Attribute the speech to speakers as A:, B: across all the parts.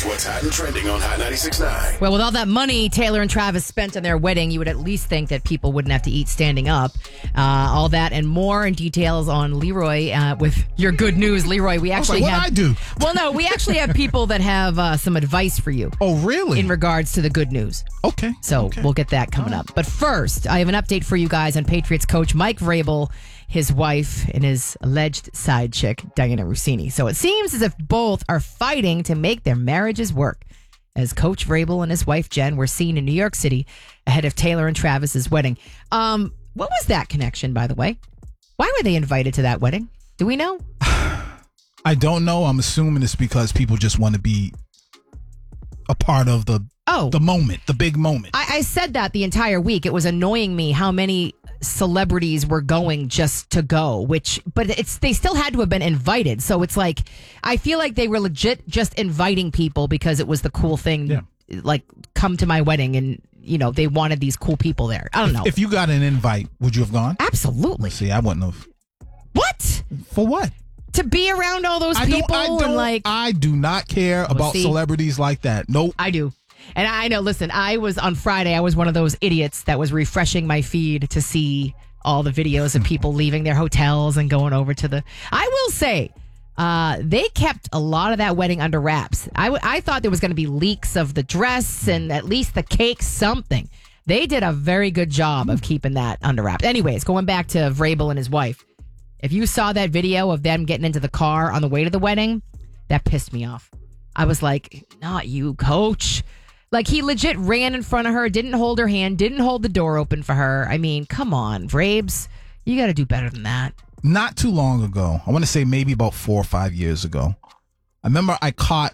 A: what's hot and trending on Hot 96.9.
B: Well, with all that money Taylor and Travis spent on their wedding, you would at least think that people wouldn't have to eat standing up. All that and more and details on Leroy with your good news. Leroy, we actually
C: have... What I do?
B: Well, no, we actually have people that have some advice for you.
C: Oh, really?
B: In regards to the good news.
C: Okay.
B: So we'll get that coming up. But first, I have an update for you guys on Patriots coach Mike Vrabel, his wife, and his alleged side chick, Diana Russini. So it seems as if both are fighting to make their marriages work, as Coach Vrabel and his wife, Jen, were seen in New York City ahead of Taylor and Travis's wedding. What was that connection, by the way? Why were they invited to that wedding? Do we know?
C: I don't know. I'm assuming it's because people just want to be a part of the moment, the big moment.
B: I said that the entire week. It was annoying me how many celebrities were going just to go, but they still had to have been invited. So it's like, I feel like they were legit just inviting people because it was the cool thing.
C: Yeah.
B: Like, come to my wedding, and they wanted these cool people there. I don't know.
C: If you got an invite, would you have gone?
B: Absolutely.
C: See, I wouldn't have.
B: What?
C: For what?
B: To be around all those people?
C: I do not care about celebrities like that. Nope.
B: I do. And I know, listen, on Friday, I was one of those idiots that was refreshing my feed to see all the videos of people leaving their hotels and going over to I will say, they kept a lot of that wedding under wraps. I thought there was going to be leaks of the dress and at least the cake, something. They did a very good job of keeping that under wraps. Anyways, going back to Vrabel and his wife. If you saw that video of them getting into the car on the way to the wedding, that pissed me off. I was like, not you, coach. Like, he legit ran in front of her, didn't hold her hand, didn't hold the door open for her. I mean, come on, Vrabes. You got to do better than that.
C: Not too long ago, I want to say maybe about 4 or 5 years ago, I remember I caught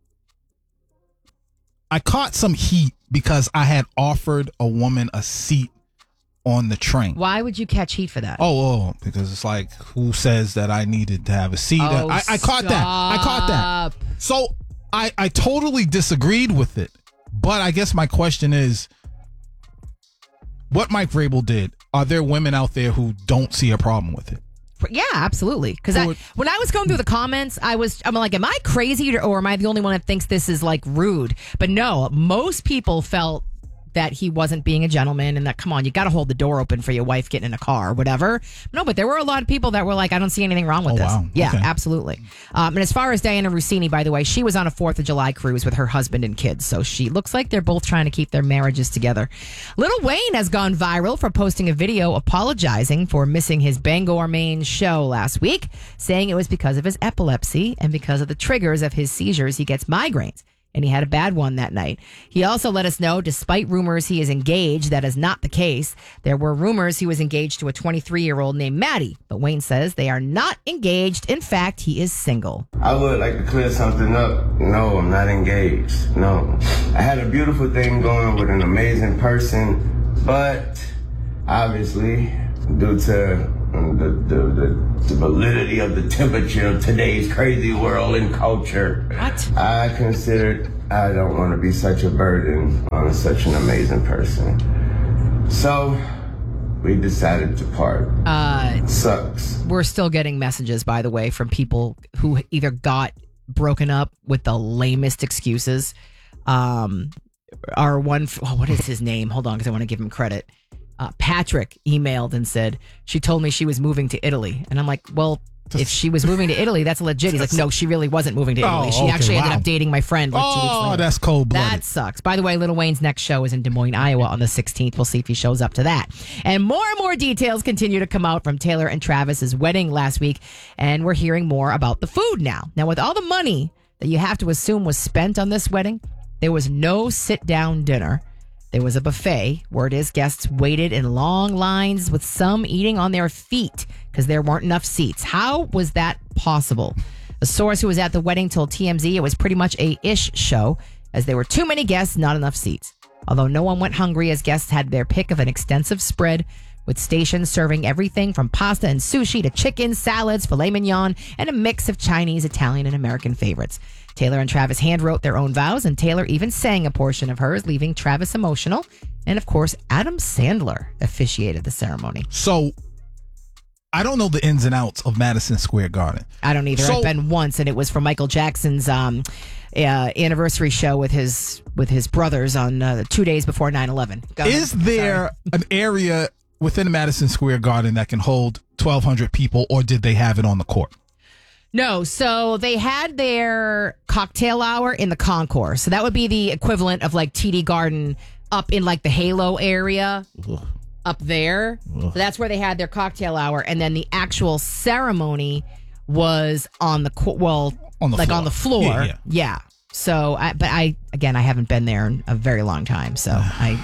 C: some heat because I had offered a woman a seat on the train.
B: Why would you catch heat for that?
C: Oh, because it's like, who says that I needed to have a seat? I caught that. So I totally disagreed with it. But I guess my question is, what Mike Vrabel did, are there women out there who don't see a problem with it?
B: Yeah, absolutely. Because when I was going through the comments, I'm like, am I crazy or am I the only one that thinks this is like rude? But no, most people felt that he wasn't being a gentleman and that, come on, you got to hold the door open for your wife getting in a car or whatever. No, but there were a lot of people that were like, I don't see anything wrong with this.
C: Wow.
B: Yeah,
C: okay.
B: Absolutely. And as far as Diana Russini, by the way, she was on a 4th of July cruise with her husband and kids. So she looks like they're both trying to keep their marriages together. Lil Wayne has gone viral for posting a video apologizing for missing his Bangor, Maine show last week, saying it was because of his epilepsy and because of the triggers of his seizures, he gets migraines. And he had a bad one that night. He also let us know, despite rumors he is engaged, that is not the case. There were rumors he was engaged to a 23-year-old named Maddie, but Wayne says they are not engaged. In fact, he is single.
D: I would like to clear something up. No, I'm not engaged. No. I had a beautiful thing going with an amazing person, but obviously, due to the validity of the temperature of today's crazy world and culture, I considered I don't want to be such a burden on such an amazing person. So we decided to part. Sucks.
B: We're still getting messages, by the way, from people who either got broken up with the lamest excuses. What is his name? Hold on, because I want to give him credit. Patrick emailed and said, she told me she was moving to Italy. And I'm like, well, if she was moving to Italy, that's legit. He's like, no, she really wasn't moving to Italy. She actually ended up dating my friend like 2 weeks later.
C: Oh, that's cold-blooded.
B: That sucks. By the way, Lil Wayne's next show is in Des Moines, Iowa on the 16th. We'll see if he shows up to that. And more details continue to come out from Taylor and Travis's wedding last week. And we're hearing more about the food now. Now, with all the money that you have to assume was spent on this wedding, there was no sit-down dinner. There was a buffet. Word is guests waited in long lines with some eating on their feet because there weren't enough seats. How was that possible? A source who was at the wedding told TMZ it was pretty much a ish show as there were too many guests, not enough seats. Although no one went hungry as guests had their pick of an extensive spread with stations serving everything from pasta and sushi to chicken, salads, filet mignon, and a mix of Chinese, Italian, and American favorites. Taylor and Travis handwrote their own vows, and Taylor even sang a portion of hers, leaving Travis emotional. And of course, Adam Sandler officiated the ceremony.
C: So I don't know the ins and outs of Madison Square Garden.
B: I don't either. I've been once, and it was for Michael Jackson's anniversary show with his brothers on 2 days before 9/11.
C: Is there an area within Madison Square Garden that can hold 1,200 people, or did they have it on the court?
B: No, so they had their cocktail hour in the concourse. So that would be the equivalent of like TD Garden up in like the Halo area.
C: Ugh.
B: Up there. So that's where they had their cocktail hour. And then the actual ceremony was on the floor. On the floor. Yeah. So, I haven't been there in a very long time. So,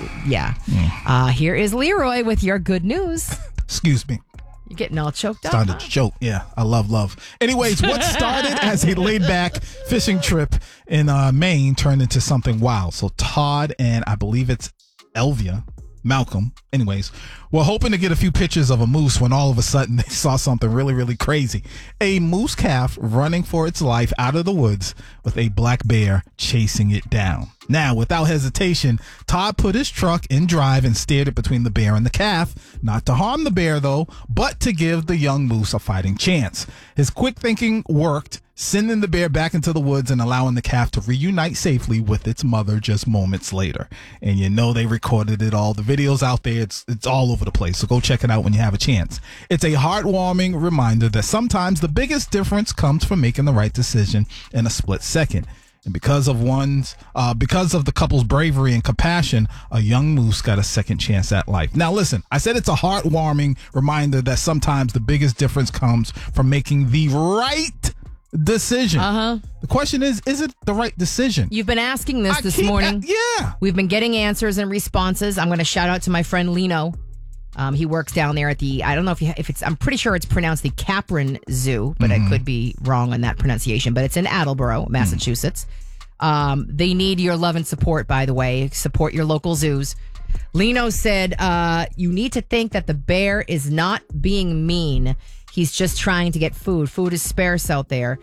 B: here is Leroy with your good news.
C: Excuse me.
B: You're getting all choked up.
C: Started to choke. Yeah, I love. Anyways, what started as a laid-back fishing trip in Maine turned into something wild. So, Todd and I believe it's Malcolm, anyways, we're hoping to get a few pictures of a moose when all of a sudden they saw something really, really crazy. A moose calf running for its life out of the woods with a black bear chasing it down. Now, without hesitation, Todd put his truck in drive and steered it between the bear and the calf, not to harm the bear though, but to give the young moose a fighting chance. His quick thinking worked, sending the bear back into the woods and allowing the calf to reunite safely with its mother just moments later. And you know they recorded it all. The video's out there. It's all over the place. So go check it out when you have a chance. It's a heartwarming reminder that sometimes the biggest difference comes from making the right decision in a split second. And because of the couple's bravery and compassion, a young moose got a second chance at life. Now, listen, I said it's a heartwarming reminder that sometimes the biggest difference comes from making the right decision. The question is it the right decision?
B: You've been asking this morning.
C: Yeah.
B: We've been getting answers and responses. I'm going to shout out to my friend Lino. He works down there at I don't know if it's, I'm pretty sure it's pronounced the Capron Zoo, but I could be wrong on that pronunciation, but it's in Attleboro, Massachusetts. They need your love and support, by the way. Support your local zoos. Lino said, you need to think that the bear is not being mean. He's just trying to get food. Food is sparse out there.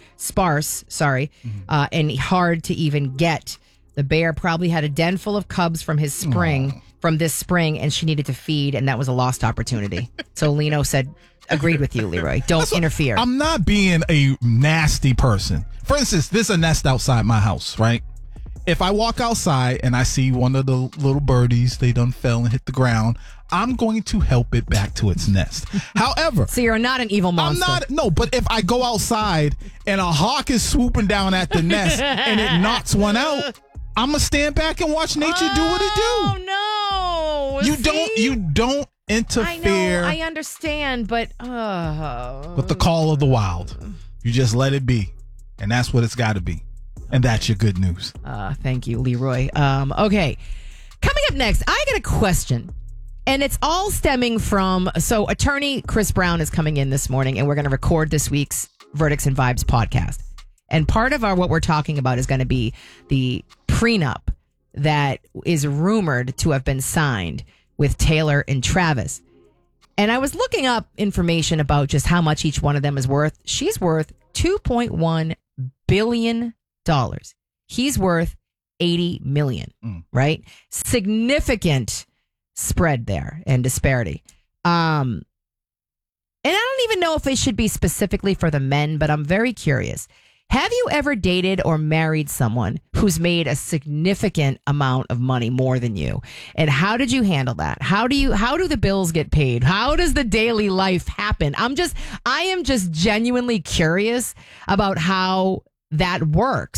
B: And hard to even get. The bear probably had a den full of cubs from this spring, and she needed to feed, and that was a lost opportunity. So Lino said, agreed with you, Leroy. Don't interfere.
C: I'm not being a nasty person. For instance, there's a nest outside my house, right? If I walk outside and I see one of the little birdies, they done fell and hit the ground, I'm going to help it back to its nest. However,
B: so you're not an evil monster.
C: But if I go outside and a hawk is swooping down at the nest and it knocks one out, I'm going to stand back and watch nature do what it do.
B: Oh, no.
C: You don't interfere.
B: I understand, but
C: with the call of the wild. You just let it be. And that's what it's got to be. And that's your good news.
B: Thank you, Leroy. Okay. Coming up next, I got a question. And it's all stemming from, so attorney Chris Brown is coming in this morning, and we're going to record this week's Verdicts and Vibes podcast. And part of what we're talking about is going to be the prenup that is rumored to have been signed with Taylor and Travis. And I was looking up information about just how much each one of them is worth. She's worth $2.1 billion. He's worth $80 million, right? Significant spread there and disparity. And I don't even know if it should be specifically for the men, but I'm very curious. Have you ever dated or married someone who's made a significant amount of money more than you? And how did you handle that? How do the bills get paid? How does the daily life happen? I am just genuinely curious about how that works.